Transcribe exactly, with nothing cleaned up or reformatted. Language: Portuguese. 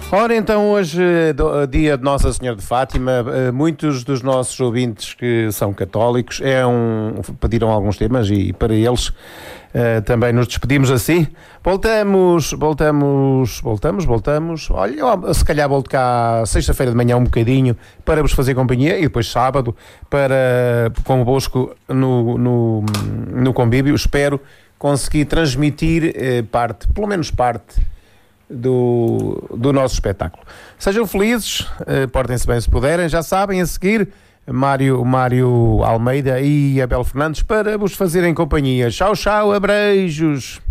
Ora, então, hoje, dia de Nossa Senhora de Fátima, muitos dos nossos ouvintes que são católicos é um, pediram alguns temas e para eles uh, também nos despedimos assim. Voltamos, voltamos, voltamos, voltamos. Olha, eu, se calhar volto cá sexta-feira de manhã um bocadinho para vos fazer companhia e depois sábado para, convosco no, no, no convívio. Espero conseguir transmitir eh, parte, pelo menos parte, Do, do nosso espetáculo. Sejam felizes, uh, portem-se bem se puderem, já sabem, a seguir Mário, Mário Almeida e Abel Fernandes para vos fazerem companhia. Tchau, tchau, abreijos.